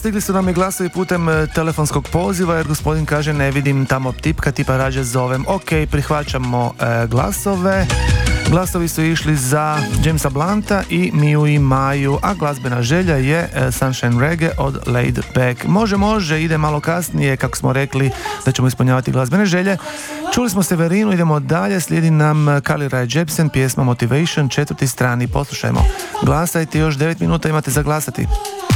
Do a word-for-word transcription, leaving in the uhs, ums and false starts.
stigli su nam i glasovi putem telefonskog poziva, jer gospodin kaže ne vidim tamo tipka, tipa rađe zovem. Ok, prihvaćamo e, glasove. Glasovi su išli za Jamesa Blunta i Miju i Maju, a glazbena želja je e, Sunshine Reggae od Laid Back. Može, može, ide malo kasnije, kako smo rekli da ćemo ispunjavati glazbene želje. Čuli smo Severinu, idemo dalje, slijedi nam Carly Rae Jepsen, pjesma Motivation, četvrti strani, poslušajmo. Glasajte, još devet minuta imate za glasati.